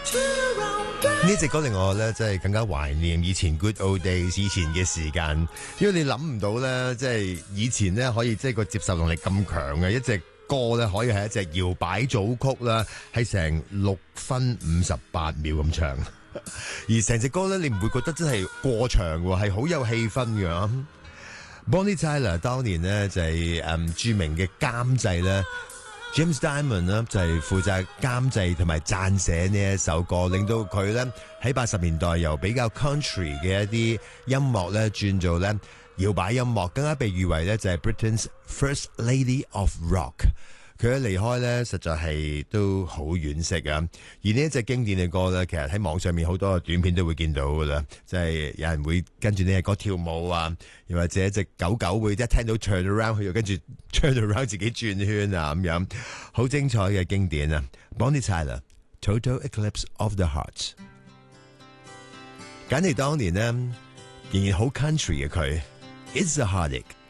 呢隻歌令我咧，即係更加懷念以前 good old days 以前嘅時間，因為你諗唔到咧，即係以前咧可以即係個接受能力咁強嘅一隻歌咧，可以係一隻搖擺組曲啦，係成6分58秒咁長，而成隻歌咧，你唔會覺得真係過長喎，係好有氣氛嘅。Bonnie Tyler 當年呢，就係著名嘅監製咧。James Diamond 呢就係負責監製同埋撰寫呢一首歌，令到佢咧喺80年代由比較 country 嘅一啲音樂咧轉做咧搖擺音樂，更加被譽為咧就係 Britain's First Lady of Rock。佢一離開咧，實在係都好惋惜啊！而呢一隻經典嘅歌咧，其實喺網上面好多短片都會見到噶啦，即係有人會跟住呢隻歌跳舞啊，又或者隻狗狗會一聽到 turn around，佢又跟住 turn around 自己轉圈啊咁樣，好精彩嘅經典啊 ！Bonnie Tyler Total Eclipse of the Heart， 簡直當年呢，仍然好 country 嘅佢 ，It's a Heartache。